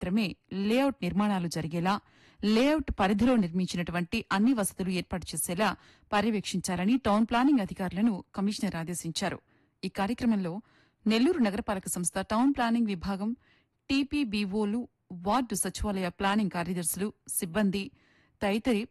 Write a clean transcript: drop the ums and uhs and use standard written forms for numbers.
మాత్రమే లేఅవుట్ నిర్మాణాలు జరిగేలా, లేఅవుట్ పరిధిలో నిర్మించినటువంటి అన్ని వసతులు ఏర్పాటు చేసేలా పర్యవేక్షించాలని టౌన్ ప్లానింగ్ అధికారులను కమిషనర్ ఆదేశించారు. ఈ కార్యక్రమంలో నెల్లూరు నగరపాలక సంస్థ టౌన్ ప్లానింగ్ విభాగం, టీపీబీఓలు, వార్డు సచివాలయ ప్లానింగ్ కార్యదర్శులు, సిబ్బంది తదితరి